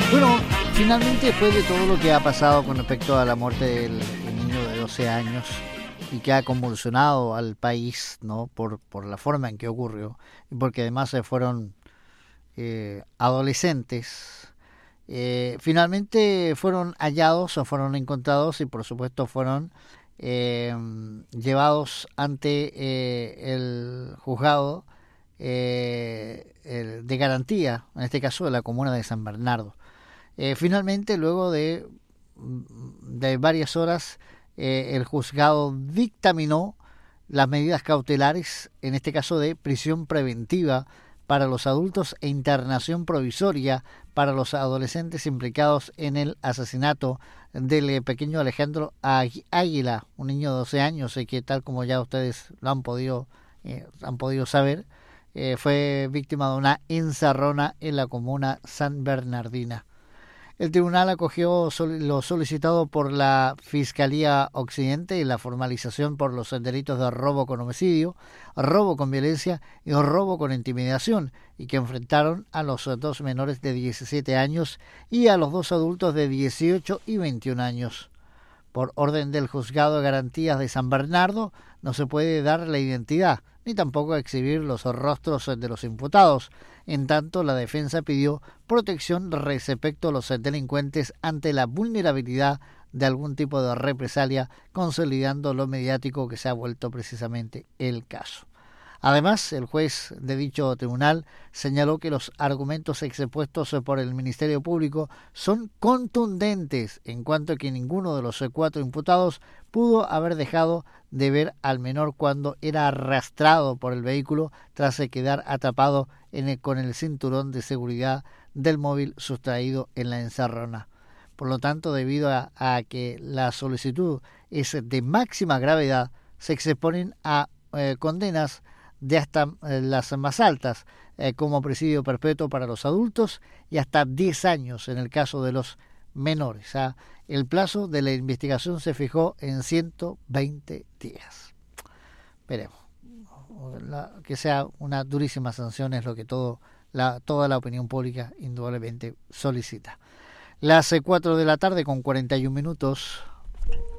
Bueno, finalmente, después de todo lo que ha pasado con respecto a la muerte del niño de 12 años y que ha convulsionado al país, ¿no? Por la forma en que ocurrió, y porque además se fueron adolescentes, finalmente fueron hallados o fueron encontrados y por supuesto fueron eh, llevados ante el juzgado de garantía, en este caso de la comuna de San Bernardo. Finalmente, luego de varias horas, el juzgado dictaminó las medidas cautelares, en este caso de prisión preventiva para los adultos e internación provisoria para los adolescentes implicados en el asesinato del pequeño Alejandro Águila, un niño de 12 años, que tal como ya ustedes lo han podido saber, fue víctima de una encerrona en la comuna San Bernardina. El tribunal acogió lo solicitado por la Fiscalía Occidente y la formalización por los delitos de robo con homicidio, robo con violencia y robo con intimidación, y que enfrentaron a los dos menores de 17 años y a los dos adultos de 18 y 21 años. Por orden del Juzgado de Garantías de San Bernardo, no se puede dar la identidad, ni tampoco exhibir los rostros de los imputados. En tanto, la defensa pidió protección respecto a los delincuentes ante la vulnerabilidad de algún tipo de represalia, consolidando lo mediático que se ha vuelto precisamente el caso. Además, el juez de dicho tribunal señaló que los argumentos expuestos por el Ministerio Público son contundentes en cuanto a que ninguno de los cuatro imputados pudo haber dejado de ver al menor cuando era arrastrado por el vehículo tras quedar atrapado con el cinturón de seguridad del móvil sustraído en la encerrona. Por lo tanto, debido a que la solicitud es de máxima gravedad, se exponen a condenas de hasta las más altas, como presidio perpetuo para los adultos y hasta 10 años en el caso de los menores. El plazo de la investigación se fijó en 120 días. Veremos. Que sea una durísima sanción es lo que toda la opinión pública indudablemente solicita. Las 4 de la tarde con 41 minutos.